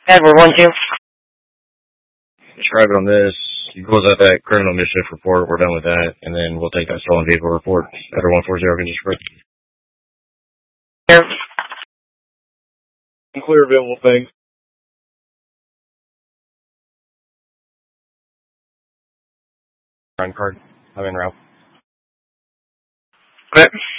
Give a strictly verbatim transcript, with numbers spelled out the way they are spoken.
Edward, one, two. Describe it on this. You close out that criminal mischief report. We're done with that. And then we'll take that stolen vehicle report. Edward one four zero can just break. Here. Clear available things. Run card. I'm in route. Okay.